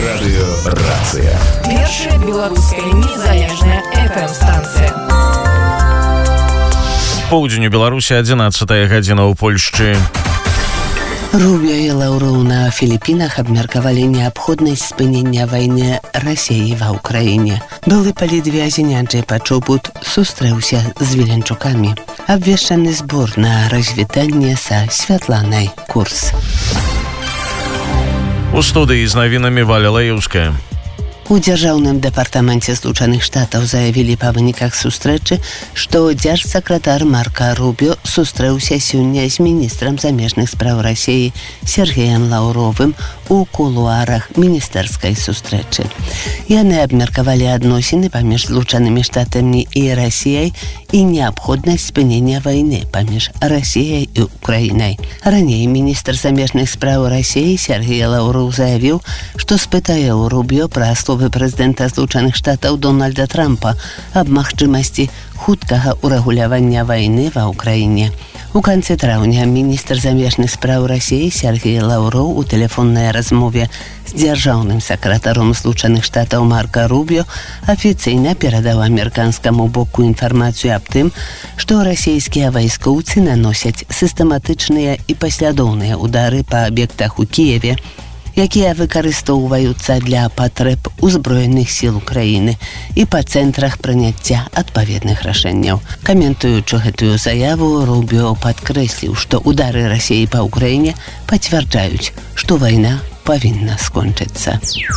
Радыёрацыя. Першая беларуская незалежная FM-станцыя. Поўдзень у Беларусі 11 гадзіна ў Польшчы. Рубіо і Лаўроў на Філіппінах абмеркавалі неабходнасць спынення вайны Расіі ва ўкраіне. Былы палітвязень Анджэй Пачобут сустрэўся з Віленчукамі. Абвешчаны збор на развітанне са Святланай Курс. У студыі з навінамі Валя Лаеўская. У Дзяржаўным дэпартаменце Злучаных Штатаў заявілі па выніках сустрэчы, што дзяржсакратар Марка Рубіо сустрэўся сёння з міністрам замежных спраў Расіі Сергеем Лаўровым у кулуарах міністэрскай сустрэчы. Яны абмеркавалі адносіны паміж Злучанымі Штатамі і Расіяй і неабходнасць спынення вайны паміж Расіяй і Украінай. Раней міністр замежных спраў Расіі Сергей Лаўроў заявіў, што спытае ў Рубіо пра словы прэзідэнта Злучаных Штатаў Дональда Трампа аб магчымасці хуткага ўрэгулявання вайны ва ўкраіне. У канцы траўня міністр замежных спраў Расіі Сергей Лаўроў у тэлефоннай размове з дзяржаўным сакратаром Злучаных Штатаў Марка Рубіо афіцыйна перадаў амерыканскаму боку інфармацыю аб тым, што расійскія вайскоўцы наносяць сістэматычныя і паслядоўныя ўдары па аб'ектах у Кіеве, якія выкарыстоўваюцца для патрэб узброеных сіл Украіны і па цэнтрах прыняцця адпаведных рашэнняў. Каментуючы гэтую заяву, Рубіо падкрэсліў, што ўдары Расіі па Украіне пацвярджаюць, што вайна павінна скончыцца.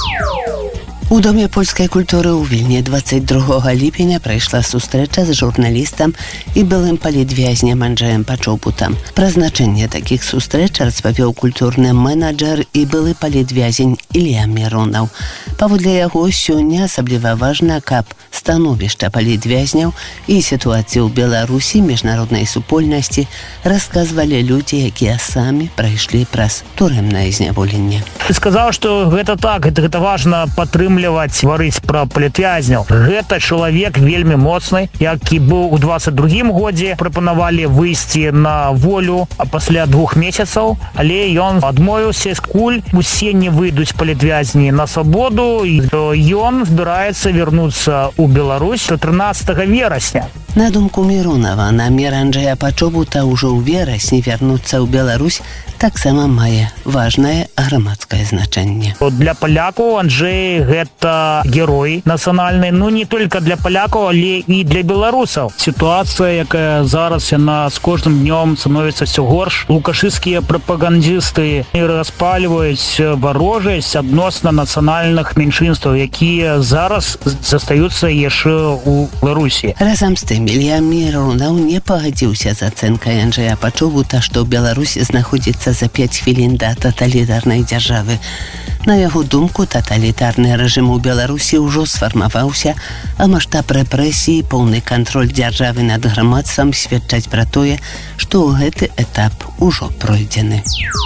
У Доме польскай культуры ў Вільні 22 ліпеня прайшла сустрэча з журналістам і былым палітвязням Анджэем Пачобутам. Пра значэнне такіх сустрэч распавёў культурны менеджер і былы палітвязень Ілля Міронаў. Паводле яго, сёння асабліва важна, каб становішча палітвязняў і сітуацыю ў Беларусі міжнароднай супольнасці расказвалі людзі, якія самі прайшлі праз турэмнае зняволенне. Ты сказаў, што гэта так, гэта важна падтрымліваць, гаварыць пра палітвязняў. Гэта чалавек вельмі моцны, які быў у 22-м годзе, прапанавалі выйсці на волю пасля 2 месяцаў, але ён адмовіўся, скуль усе не выйдуць палітвязні на свабоду, і ён збіраецца вярнуцца ў Беларусь 13 верасня. На думку Міронава, намер Анджэя Пачобута ўжо ў верасні вярнуцца ў Беларусь таксама мае важнае грамадскае значэнне. Для палякаў Анджэй гэта герой нацыянальны, не толькі для палякаў, але і для беларусаў. Сітуацыя, якая зараз яна з кожным днём становіцца ўсё горш. Лукашысцкія прапагандысты распальваюць варожасць адносна нацыянальных меншынстваў, якія зараз застаюцца яшчэ ў Беларусі. Разам з тым, Ілля Міронаў не пагадзіўся з ацэнкай Анджэя Пачобута, што Беларусь знаходзіцца за 5 хвілін да таталітарнай дзяржавы. На яго думку, таталітарны рэжым у Беларусі ўжо сфармаваўся, а маштаб рэпрэсій, поўны кантроль дзяржавы над грамадствам сведчаць пра тое, што гэты этап ужо пройдзены.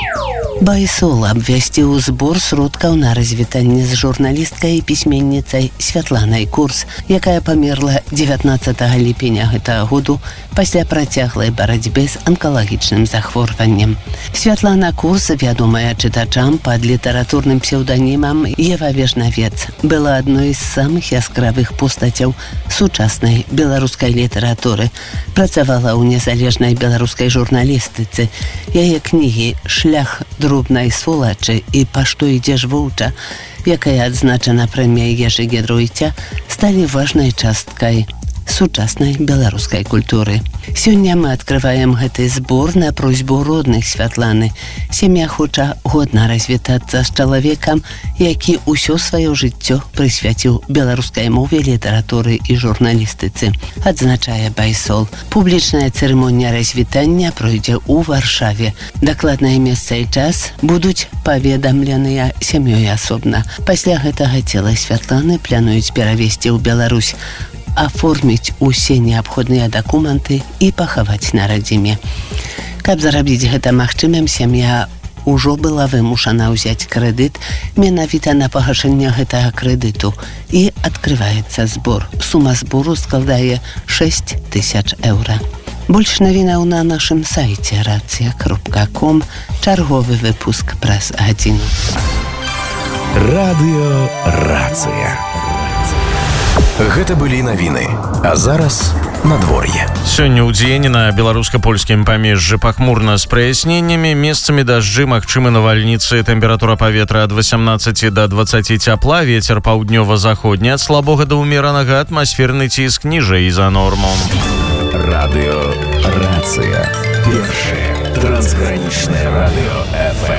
Байсол абвясціў збор сродкаў на развітанне з журналісткай і пісьменніцай Святланай Курс, якая памерла 19 ліпеня гэтага году пасля працяглай барацьбы з анкалагічным захворваннем. Святлана Курс, вядомая чытачам пад літаратурным псеўданімам Ева Вежнавец, была адной з самых яскравых постацяў сучаснай беларускай літаратуры. Працавала ў незалежнай беларускай журналістыцы. Яе кнігі «Шлях дробнай сволачы» і «Па што ідзеш воўча», якая адзначана прэміяй Ежы Гедройця, сталі важнай часткай сучаснай беларускай культуры. Сёння мы адкрываем гэты збор на просьбу родных Святланы. Сям'я хоча годна развітацца з чалавекам, які ўсё сваё жыццё прысвяціў беларускай мове, літаратуры і журналістыцы, адзначае Байсол. Публічная цырымонія развітання пройдзе ў Варшаве. Дакладнае месца і час будуць паведамленыя сям'ёй асобна. Пасля гэтага цела Святланы плануюць перавезці ў Беларусь, аформіць усе неабходныя дакументы і пахаваць на радзіме. Каб зарабіць гэта магчымым, сям'я ўжо была вымушана ўзяць крэдыт менавіта на пагашэнне гэтага крэдыту, і адкрываецца збор. Сума збору складае 6000 еўра. Больш навінаў на нашым сайце racja.com. Чарговы выпуск праз гадзіну. Радыёрацыя. Гэта былі навіны. А зараз надвор'е. Сёння ў дзень на беларуска-польскім памежжы пахмурна з праясненнямі, месцамі дажджы, магчымы навальніцы, тэмпература паветра ад 18 до 20 цяпла, вецер паўднёва-заходні ад слабога да ўмеранага, атмасферны ціск ніжэй за норму. Радыёрацыя. Першае трансгранічнае радыё FM.